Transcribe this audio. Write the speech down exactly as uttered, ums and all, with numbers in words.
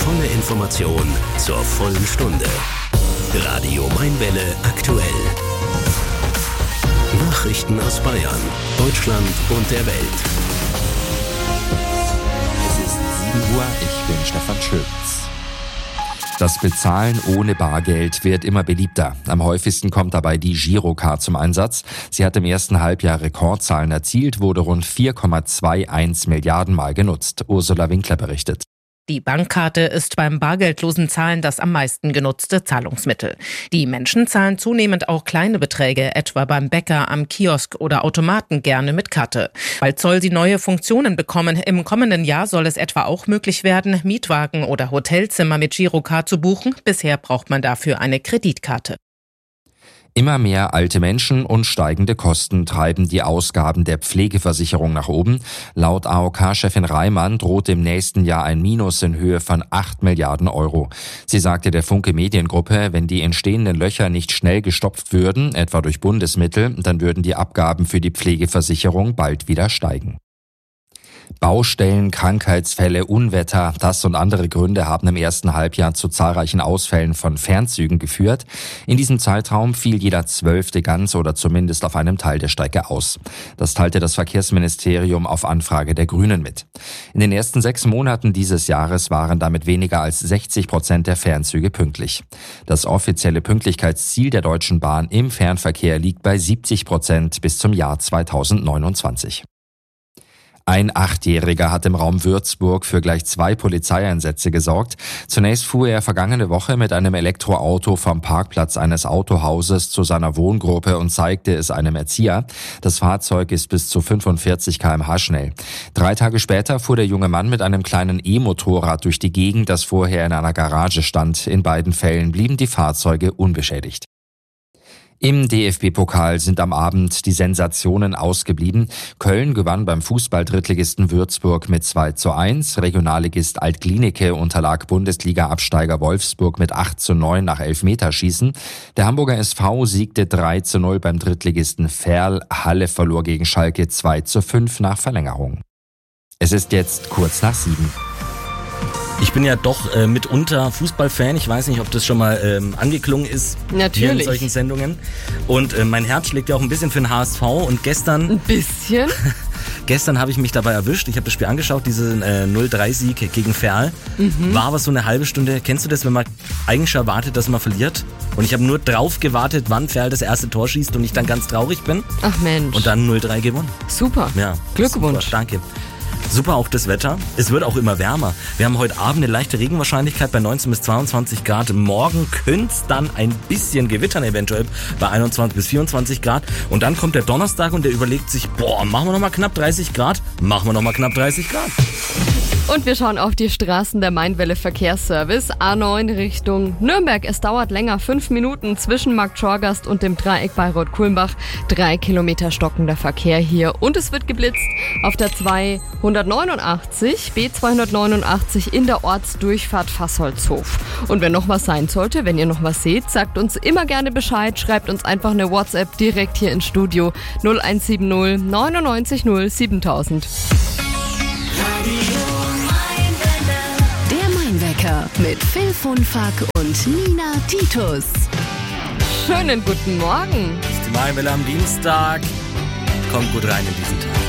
Volle Information zur vollen Stunde. Radio Mainwelle aktuell. Nachrichten aus Bayern, Deutschland und der Welt. Es ist sieben Uhr, ich bin Stefan Schütz. Das Bezahlen ohne Bargeld wird immer beliebter. Am häufigsten kommt dabei die Girocard zum Einsatz. Sie hat im ersten Halbjahr Rekordzahlen erzielt, wurde rund vier Komma einundzwanzig Milliarden Mal genutzt. Ursula Winkler berichtet. Die Bankkarte ist beim bargeldlosen Zahlen das am meisten genutzte Zahlungsmittel. Die Menschen zahlen zunehmend auch kleine Beträge, etwa beim Bäcker, am Kiosk oder Automaten gerne mit Karte. Bald soll sie neue Funktionen bekommen. Im kommenden Jahr soll es etwa auch möglich werden, Mietwagen oder Hotelzimmer mit Girocard zu buchen. Bisher braucht man dafür eine Kreditkarte. Immer mehr alte Menschen und steigende Kosten treiben die Ausgaben der Pflegeversicherung nach oben. Laut A O K-Chefin Reimann droht im nächsten Jahr ein Minus in Höhe von acht Milliarden Euro. Sie sagte der Funke Mediengruppe, wenn die entstehenden Löcher nicht schnell gestopft würden, etwa durch Bundesmittel, dann würden die Abgaben für die Pflegeversicherung bald wieder steigen. Baustellen, Krankheitsfälle, Unwetter, das und andere Gründe haben im ersten Halbjahr zu zahlreichen Ausfällen von Fernzügen geführt. In diesem Zeitraum fiel jeder Zwölfte ganz oder zumindest auf einem Teil der Strecke aus. Das teilte das Verkehrsministerium auf Anfrage der Grünen mit. In den ersten sechs Monaten dieses Jahres waren damit weniger als sechzig Prozent der Fernzüge pünktlich. Das offizielle Pünktlichkeitsziel der Deutschen Bahn im Fernverkehr liegt bei siebzig Prozent bis zum Jahr zweitausendneunundzwanzig. Ein Achtjähriger hat im Raum Würzburg für gleich zwei Polizeieinsätze gesorgt. Zunächst fuhr er vergangene Woche mit einem Elektroauto vom Parkplatz eines Autohauses zu seiner Wohngruppe und zeigte es einem Erzieher. Das Fahrzeug ist bis zu fünfundvierzig Kilometer pro Stunde schnell. Drei Tage später fuhr der junge Mann mit einem kleinen E-Motorrad durch die Gegend, das vorher in einer Garage stand. In beiden Fällen blieben die Fahrzeuge unbeschädigt. Im D F B-Pokal sind am Abend die Sensationen ausgeblieben. Köln gewann beim Fußball-Drittligisten Würzburg mit zwei zu eins. Regionalligist Alt-Glienicke unterlag Bundesliga-Absteiger Wolfsburg mit acht zu neun nach Elfmeterschießen. Der Hamburger S V siegte drei zu null beim Drittligisten Verl. Halle verlor gegen Schalke zwei zu fünf nach Verlängerung. Es ist jetzt kurz nach sieben. Ich bin ja doch äh, mitunter Fußballfan. Ich weiß nicht, ob das schon mal ähm, angeklungen ist. Natürlich. Hier in solchen Sendungen. Und äh, mein Herz schlägt ja auch ein bisschen für den H S V. Und gestern... Ein bisschen? Gestern habe ich mich dabei erwischt. Ich habe das Spiel angeschaut, diesen äh, null drei Sieg gegen Verl. Mhm. War aber so eine halbe Stunde. Kennst du das, wenn man eigentlich schon erwartet, dass man verliert? Und ich habe nur drauf gewartet, wann Verl das erste Tor schießt und ich dann ganz traurig bin. Ach Mensch. Und dann null drei gewonnen. Super. Ja, Glückwunsch. Super, danke. Super auch das Wetter. Es wird auch immer wärmer. Wir haben heute Abend eine leichte Regenwahrscheinlichkeit bei neunzehn bis zweiundzwanzig Grad. Morgen könnte es dann ein bisschen gewittern eventuell bei einundzwanzig bis vierundzwanzig Grad. Und dann kommt der Donnerstag und der überlegt sich, boah, machen wir nochmal knapp dreißig Grad? Machen wir nochmal knapp dreißig Grad. Und wir schauen auf die Straßen der Mainwelle Verkehrsservice. A neun Richtung Nürnberg. Es dauert länger, fünf Minuten zwischen Markt Schorgast und dem Dreieck Bayreuth-Kulmbach. Drei Kilometer stockender Verkehr hier. Und es wird geblitzt auf der zweihundertneunundachtzig, B zweihundertneunundachtzig in der Ortsdurchfahrt Fassholzhof. Und wenn noch was sein sollte, wenn ihr noch was seht, sagt uns immer gerne Bescheid. Schreibt uns einfach eine WhatsApp direkt hier ins Studio null eins sieben null neunundneunzig null siebentausend. Mit Phil Funfack und Nina Titus. Schönen guten Morgen. Das ist die Mainwelle am Dienstag. Kommt gut rein in diesen Tag.